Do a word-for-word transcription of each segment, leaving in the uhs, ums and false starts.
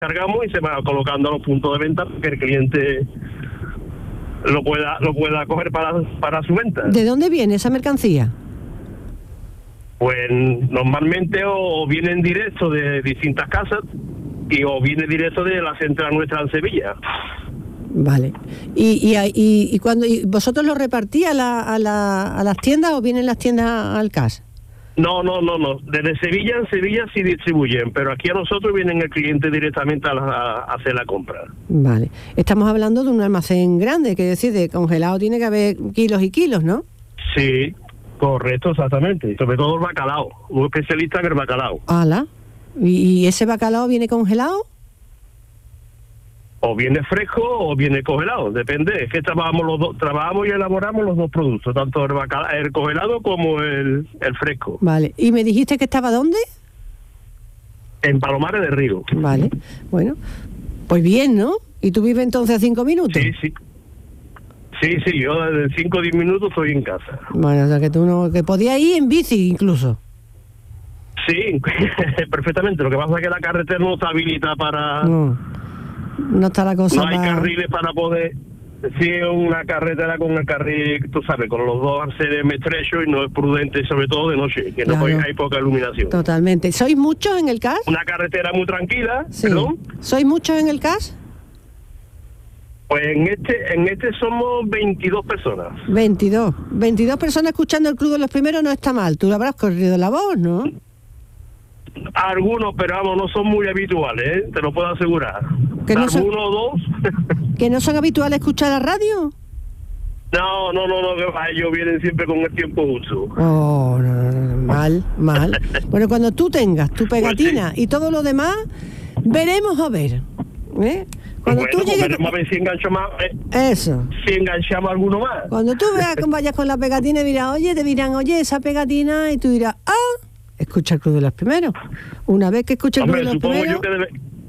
cargamos y se va colocando a los puntos de venta para que el cliente lo pueda lo pueda coger para, para su venta. ¿De dónde viene esa mercancía? Pues normalmente o vienen directo de distintas casas y o viene directo de la central nuestra en Sevilla. Vale. ¿Y y, y, y cuando y vosotros lo repartís a, la, a, la, a las tiendas o vienen las tiendas al C A S? No, no, no, no. Desde Sevilla, en Sevilla sí distribuyen, pero aquí a nosotros vienen el cliente directamente a, la, a hacer la compra. Vale. Estamos hablando de un almacén grande, que decir, de congelado tiene que haber kilos y kilos, ¿no? Sí, correcto, exactamente. Sobre todo el bacalao. Un especialista en el bacalao. ¡Hala! ¿Y, y ese bacalao viene congelado? O viene fresco o viene congelado, depende. Es que trabajamos los dos, trabajamos y elaboramos los dos productos, tanto el bacalao, el congelado como el, el fresco. Vale. ¿Y me dijiste que estaba dónde? En Palomares de Río. Vale. Bueno, pues bien, ¿no? ¿Y tú vives entonces a cinco minutos? Sí, sí. Sí, sí, yo desde cinco o diez minutos estoy en casa. Bueno, o sea que tú no, que podías ir en bici incluso. Sí, perfectamente. Lo que pasa es que la carretera no está habilitada para... No. No está la cosa. No hay para... carriles para poder. Sí, es una carretera con el carril, tú sabes, con los dos arcenes estrechos y no es prudente, sobre todo de noche, que claro. no hay, hay poca iluminación. Totalmente. ¿Sois muchos en el C A S? Una carretera muy tranquila, sí. ¿Perdón? ¿Sois muchos en el C A S? Pues en este en este somos veintidós personas. veintidós. veintidós personas escuchando el Club de los Primeros no está mal. Tú lo habrás corrido la voz, ¿no? Algunos, pero vamos, no son muy habituales, ¿eh? Te lo puedo asegurar. ¿Que no son, uno o dos. ¿Que no son habituales escuchar la radio? No, no, no, no, que va, ellos vienen siempre con el tiempo justo. Oh, no, no, no, mal, mal. Bueno, cuando tú tengas tu pegatina pues sí. Y todo lo demás, veremos a ver. ¿Eh? Cuando bueno, tú llegues... veremos a ver si engancho más. Eh, Eso. Si enganchamos alguno más. Cuando tú veas que vayas con la pegatina y dirás, oye, te dirán, oye, esa pegatina, y tú dirás, ah, escucha el Club de los Primeros. Una vez que escucha el Club de los Primeros... Yo que debe...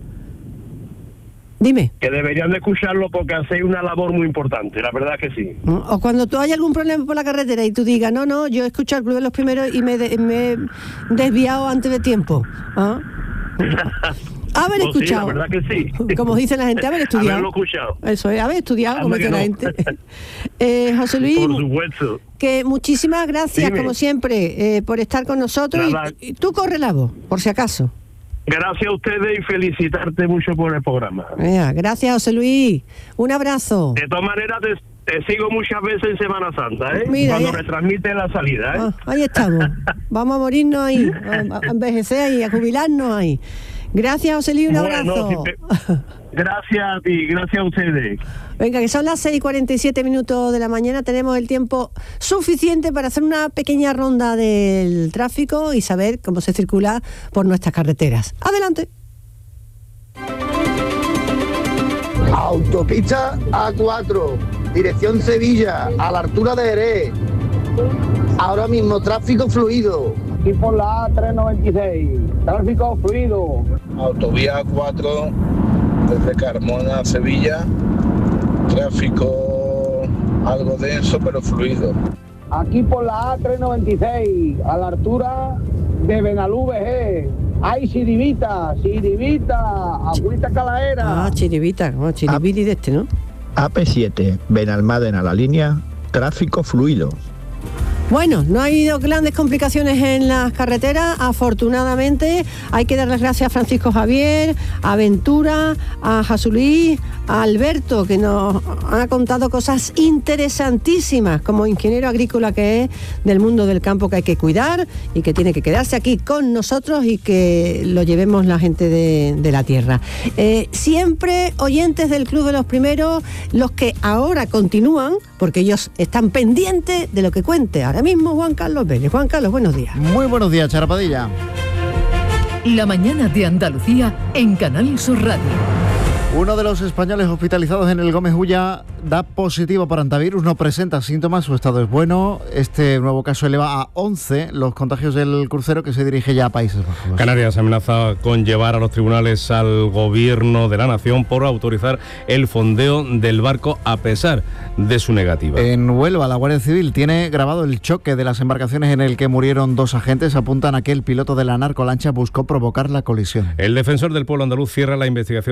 Dime. Que deberían de escucharlo porque hacéis una labor muy importante, la verdad que sí. O cuando tú hayas algún problema por la carretera y tú digas, no, no, yo he escuchado el Club de los Primeros y me, de, me he desviado antes de tiempo. ¿Ah? Haber pues escuchado. Sí, la verdad que sí. Como dice la gente, haber estudiado. Haberlo escuchado. Eso es, haber estudiado, como dice no. la gente. eh, José Luis. Por supuesto. Que muchísimas gracias, Dime. como siempre, eh, por estar con nosotros. Y, y tú corre la voz, por si acaso. Gracias a ustedes y felicitarte mucho por el programa. Mira, gracias, José Luis. Un abrazo. De todas maneras, te, te sigo muchas veces en Semana Santa, ¿eh? Mira, cuando ya... retransmite la salida, ¿eh? Ah, ahí estamos. Vamos a morirnos ahí, a envejecer ahí, a jubilarnos ahí. Gracias, José Luis, un bueno, abrazo. Si te... Gracias a ti, gracias a ustedes. Venga, que son las seis y cuarenta y siete minutos de la mañana, tenemos el tiempo suficiente para hacer una pequeña ronda del tráfico y saber cómo se circula por nuestras carreteras. Adelante. Autopista A cuatro, dirección Sevilla, a la altura de Jerez. Ahora mismo tráfico fluido. Aquí por la A trescientos noventa y seis, tráfico fluido. Autovía A cuatro, desde Carmona a Sevilla, tráfico algo denso pero fluido. Aquí por la A trescientos noventa y seis, a la altura de Benalú V G. ¡Ay, Chiribita! ¡Chiribita! ¡Agüita Calaera! Ah, Chiribita, no, Chiribiti de este, ¿no? A P siete, Benalmádena la línea, tráfico fluido. Bueno, no ha habido grandes complicaciones en las carreteras, afortunadamente. Hay que dar las gracias a Francisco Javier, a Ventura, a Jasulí, a Alberto, que nos ha contado cosas interesantísimas como ingeniero agrícola que es, del mundo del campo que hay que cuidar y que tiene que quedarse aquí con nosotros y que lo llevemos la gente de, de la tierra. Eh, siempre oyentes del Club de los Primeros, los que ahora continúan, porque ellos están pendientes de lo que cuente ahora mismo Juan Carlos Vélez. Juan Carlos, buenos días. Muy buenos días, Chara Padilla. La mañana de Andalucía en Canal Sur Radio. Uno de los españoles hospitalizados en el Gómez Ulla da positivo por hantavirus, no presenta síntomas, su estado es bueno. Este nuevo caso eleva a once los contagios del crucero que se dirige ya a Países Bajos. Canarias amenaza con llevar a los tribunales al gobierno de la nación por autorizar el fondeo del barco a pesar de su negativa. En Huelva, la Guardia Civil tiene grabado el choque de las embarcaciones en el que murieron dos agentes. Apuntan a que el piloto de la narcolancha buscó provocar la colisión. El defensor del pueblo andaluz cierra la investigación